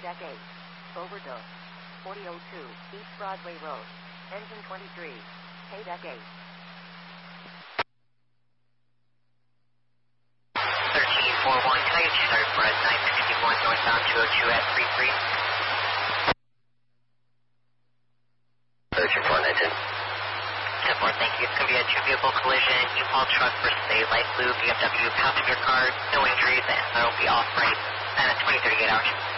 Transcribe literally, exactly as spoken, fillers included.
deck eight. Overdose. forty oh two, East Broadway Road. Engine twenty-three. K deck eight. thirteen four one, can I get you started for us nine sixty-one northbound two oh two at three three? thirteen four nineteen. ten four, thank you. It's going to be a two-vehicle collision. U-Haul truck versus a light blue B M W passenger car. No injuries, and that'll be off right at twenty thirty-eight hours.